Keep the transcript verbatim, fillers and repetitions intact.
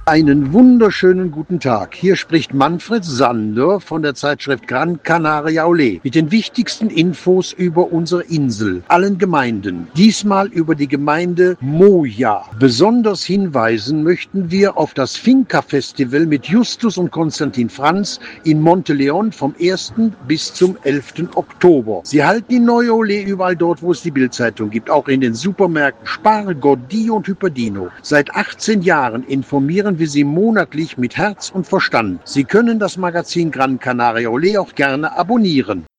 Einen wunderschönen guten Tag. Hier spricht Manfred Sander von der Zeitschrift Gran Canaria Olé mit den wichtigsten Infos über unsere Insel, allen Gemeinden. Diesmal über die Gemeinde Moja. Besonders hinweisen möchten wir auf das Finca Festival mit Justus und Konstantin Franz in Monteleon vom ersten bis zum elften Oktober. Sie halten die neue Olé überall dort, wo es die Bildzeitung gibt, auch in den Supermärkten Spar, Gordillo und Hyperdino. Seit achtzehn Jahren informieren wir Sie monatlich mit Herz und Verstand. Sie können das Magazin Gran Canaria Olé auch gerne abonnieren.